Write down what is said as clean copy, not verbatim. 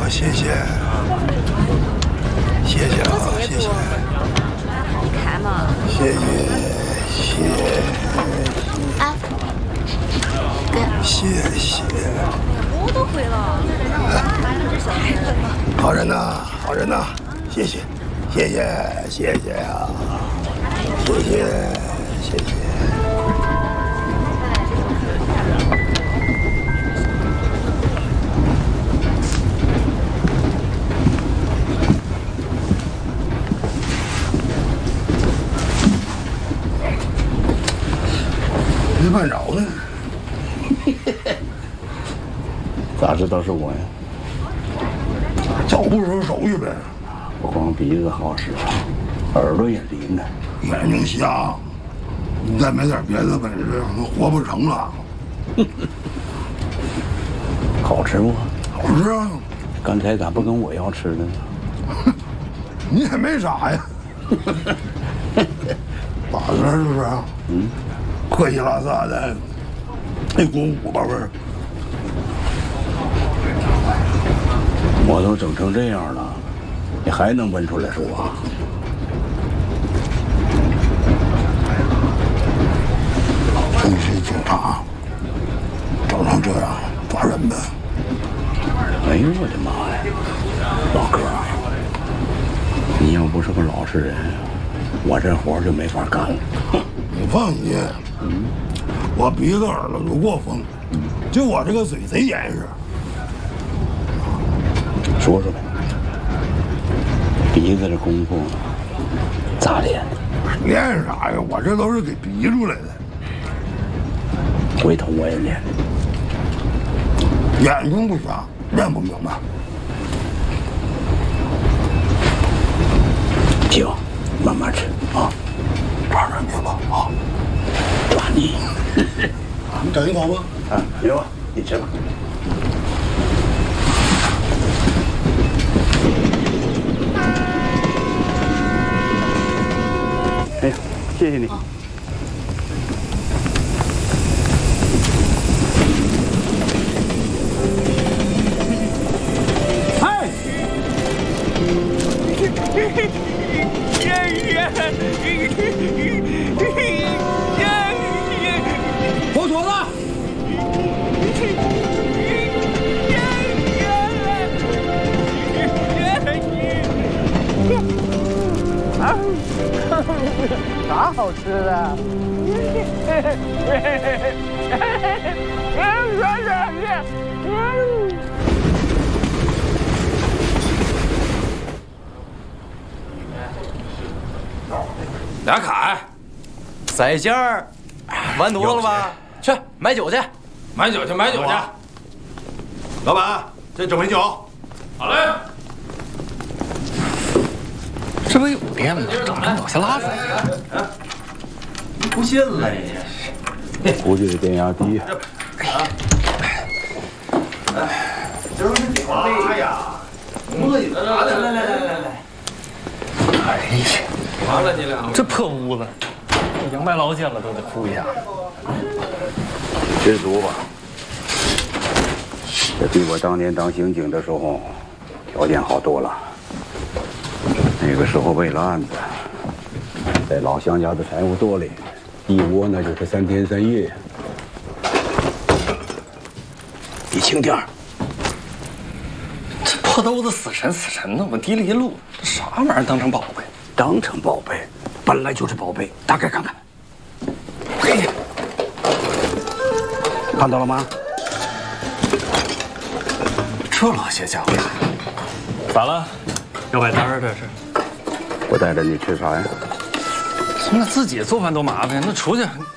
谢谢，谢谢啊，谢谢， 看嘛， 谢谢， 啊，哥， 谢谢， 我都会了， 好人呐，好人呐，谢谢，谢谢，谢谢啊，谢谢，谢谢。没办着呢， 咋知道是我呀？ 找不出手续呗。 不光鼻子好使，耳朵也灵呢。 眼睛瞎，你再没点别的本事，活不成了。 好吃不？ 好吃啊！ 刚才咋不跟我要吃的呢？ 你也没傻呀。咋的这是？ 嗯， 破稀拉撒的，一股五八味儿。 我都整成这样了，你还能闻出来是我？ 真是警察，整成这样抓人呗。 哎呦我的妈呀，老哥，你要不是个老实人，我这活就没法干了。 你放心，我鼻子耳朵都过风，就我这个嘴贼严实。 说说呗，鼻子这功夫咋练的？ 练啥呀？我这都是给逼出来的。 回头我也练。 眼睛不瞎，练不明白。 行，慢慢吃啊， 抓人别吧啊！ 抓你！ 你整一口吧。 啊，行吧，你吃吧。哎呀，谢谢你。 嗨！包坨子！啥好吃的？ 俩凯，在线儿完犊子了吧？去买酒去， 买酒去，买酒去。老板，这整杯酒。好嘞。 这不有店吗？整成往下拉出来。不信了你？ 估计是电压低。 这是酒啊呀！摸一个，来。 哎呀， 完了你俩， 这破屋子，迎来老见了都得哭一下。 知足吧，这比我当年当刑警的时候条件好多了。那个时候为了案子，在老乡家的柴火垛里，一窝那就是3天3夜。你轻点儿。 这破兜子死沉的，我提了一路，这啥玩意儿当成宝贝？ 当成宝贝，本来就是宝贝，打开看看。 嘿， 看到了吗？ 这老些家伙，咋了？要摆摊儿这是？ 我带着你吃啥呀？ 那自己做饭多麻烦，那出去